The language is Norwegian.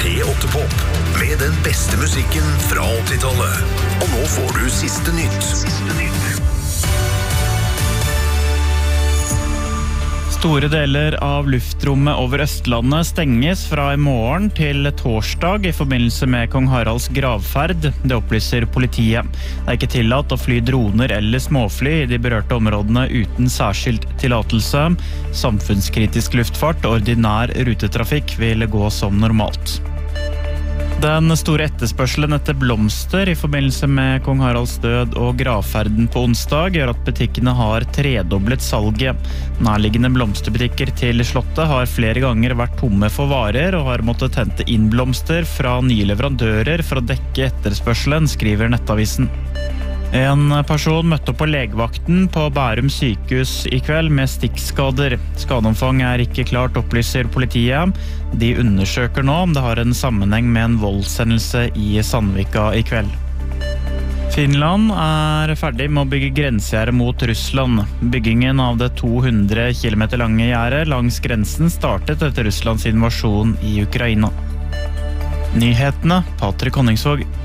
P8-pop med den beste musikken fra 80-tallet. Og nå får du siste nytt. Store deler av luftrommet over Østlandet stenges fra i morgen til torsdag i forbindelse med Kong Haralds gravferd. Det opplyser politiet. Det er ikke tillatt å fly droner eller småfly i de berørte områdene uten særskilt tillatelse. Samfunnskritisk luftfart og ordinær rutetrafikk vil gå som normalt. Den store etterspørselen etter blomster i forbindelse med Kong Haralds død og gravferden på onsdag gjør at butikkene har tredoblet salget. Nærliggende blomsterbutikker til Slottet har flere ganger vært tomme for varer og har måttet hente inn blomster fra nye leverandører for å dekke etterspørselen, skriver Nettavisen. En person møtte opp på legevakten på Bærum sykehus i kveld med stikkskader. Skadeomfang er ikke klart, opplyser politiet. De undersøker nå om det har en sammenheng med en voldshendelse i Sandvika i kveld. Finland er ferdig med å bygge grensegjerde mot Russland. Byggingen av det 200 km lange gjerdet langs grensen startet etter Russlands invasjon i Ukraina. Nyhetene, Patrik Honningsvåg.